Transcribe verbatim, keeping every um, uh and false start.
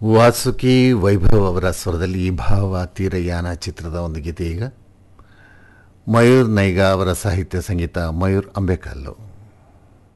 ವಾಸುಕಿ ವೈಭವ್ ಅವರ ಸ್ವರದಲ್ಲಿ ಈ ಭಾವ ತೀರಯಾನ ಚಿತ್ರದ ಒಂದು ಗೀತೆ. ಈಗ ಮಯೂರ್ ನೈಗಾ ಅವರ ಸಾಹಿತ್ಯ ಸಂಗೀತ ಮಯೂರ್ ಅಂಬೇಕಲ್ಲು.